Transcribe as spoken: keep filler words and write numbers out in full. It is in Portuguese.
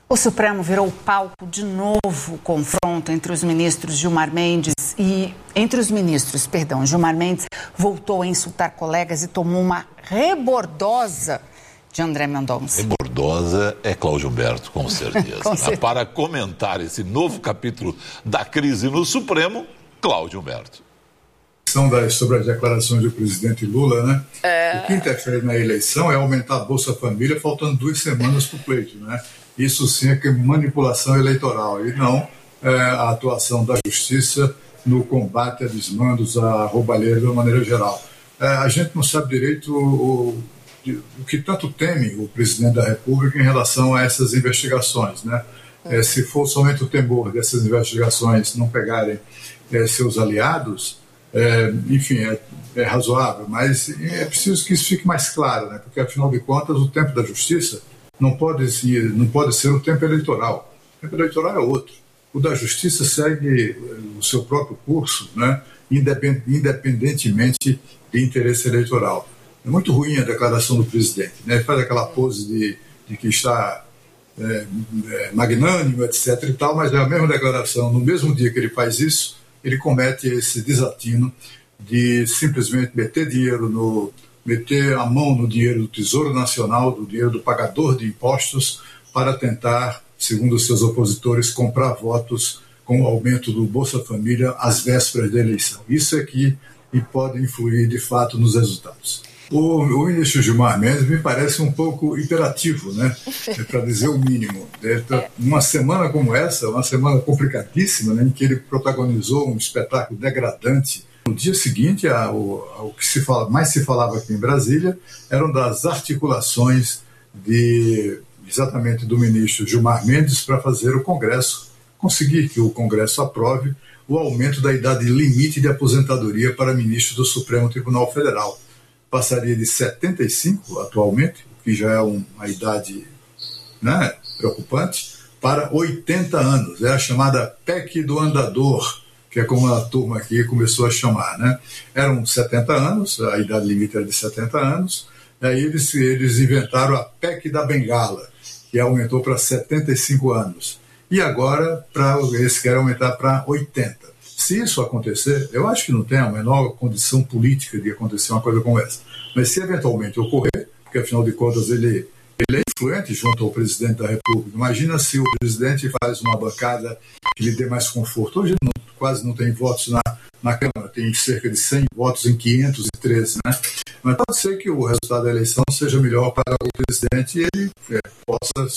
O Supremo virou palco de novo confronto entre os ministros Gilmar Mendes e... Entre os ministros, perdão, Gilmar Mendes voltou a insultar colegas e tomou uma rebordosa de André Mendonça. Rebordosa é Cláudio Humberto, com certeza. com certeza. Para comentar esse novo capítulo da crise no Supremo, Cláudio Humberto. Sobre as declarações do presidente Lula, né? É... O que interfere na eleição é aumentar a Bolsa Família faltando duas semanas para o pleito, né? Isso sim é que é manipulação eleitoral e não é, a atuação da justiça no combate a desmandos, a roubalheira de uma maneira geral. É, a gente não sabe direito o, o, o que tanto teme o presidente da República em relação a essas investigações, né? É, se for somente o temor dessas investigações não pegarem é, seus aliados, é, enfim, é, é razoável, mas é preciso que isso fique mais claro, né? Porque afinal de contas o tempo da justiça Não pode, não pode ser o tempo eleitoral. O tempo eleitoral é outro. O da justiça segue o seu próprio curso, né, independentemente de interesse eleitoral. É muito ruim a declaração do presidente, né? Ele faz aquela pose de, de que está é, é, magnânimo, etc. e tal, mas é a mesma declaração. No mesmo dia que ele faz isso, ele comete esse desatino de simplesmente meter dinheiro no... meter a mão no dinheiro do Tesouro Nacional, do dinheiro do pagador de impostos, para tentar, segundo os seus opositores, comprar votos com o aumento do Bolsa Família às vésperas da eleição. Isso é que pode influir, de fato, nos resultados. O, o ministro Gilmar Mendes me parece um pouco hiperativo, né? É para dizer o mínimo. Tá, uma semana como essa, uma semana complicadíssima, né, em que ele protagonizou um espetáculo degradante. No dia seguinte, a, o, o que se fala, mais se falava aqui em Brasília eram das articulações de, exatamente do ministro Gilmar Mendes para fazer o Congresso, conseguir que o Congresso aprove o aumento da idade limite de aposentadoria para ministro do Supremo Tribunal Federal. Passaria de setenta e cinco atualmente, que já é uma idade, né, preocupante, para oitenta anos. É a chamada P E C do andador, que é como a turma aqui começou a chamar, né? Eram setenta anos, a idade limite era de setenta anos, aí eles, eles inventaram a P E C da bengala, que aumentou para setenta e cinco anos. E agora pra, eles querem aumentar para oitenta. Se isso acontecer, eu acho que não tem a menor condição política de acontecer uma coisa como essa. Mas se eventualmente ocorrer, porque afinal de contas ele, ele é influente junto ao presidente da República, imagina se o presidente faz uma bancada que lhe dê mais conforto. Hoje não, quase não tem votos na, na Câmara, tem cerca de cem votos em quinhentos e treze, né? Mas pode ser que o resultado da eleição seja melhor para o presidente e ele é, possa